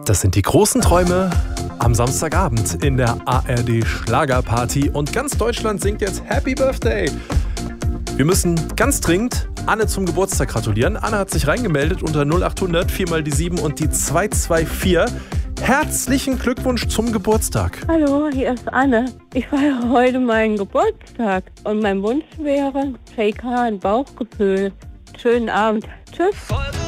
Das sind die großen Träume am Samstagabend in der ARD Schlagerparty und ganz Deutschland singt jetzt Happy Birthday. Wir müssen ganz dringend Anne zum Geburtstag gratulieren. Anne hat sich reingemeldet unter 0800 4 mal die 7 und die 224. Herzlichen Glückwunsch zum Geburtstag. Hallo, hier ist Anne. Ich feiere heute meinen Geburtstag und mein Wunsch wäre TK und Bauchgefühl. Schönen Abend. Tschüss.